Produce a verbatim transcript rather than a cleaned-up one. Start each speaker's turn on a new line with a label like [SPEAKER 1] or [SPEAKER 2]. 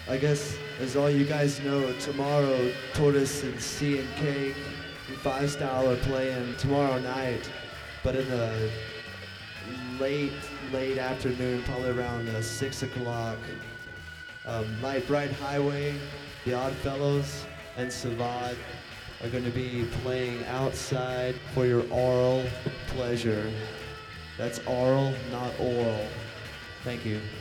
[SPEAKER 1] I guess, as all you guys know, tomorrow Tortoise and C and Cake and Five Style are playing tomorrow night, but in the late, late afternoon, probably around uh, six o'clock. Um, Light Bright Highway, The Oddfellows, and Savad are going to be playing outside for your oral pleasure. That's oral, not oral. Thank you.